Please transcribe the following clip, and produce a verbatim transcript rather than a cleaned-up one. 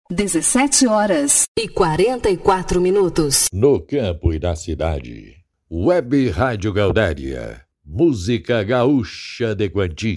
dezessete horas e quarenta e quatro minutos. No campo e na cidade. Web Rádio Gaudéria. Música gaúcha de Quantia.